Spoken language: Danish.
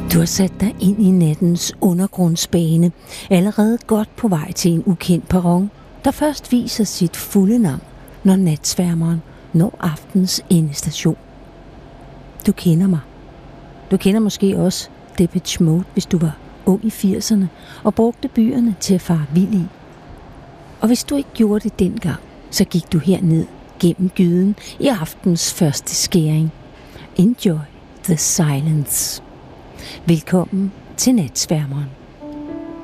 Du har sat dig ind i nattens undergrundsbane, allerede godt på vej til en ukendt perron, der først viser sit fulde navn, når natsværmeren når aftens endestation. Du kender mig. Du kender måske også Depeche Mode, hvis du var ung i 80'erne og brugte byerne til at fare vild i. Og hvis du ikke gjorde det dengang, så gik du herned gennem gyden i aftens første skæring. Enjoy the silence. Velkommen til Natsværmeren.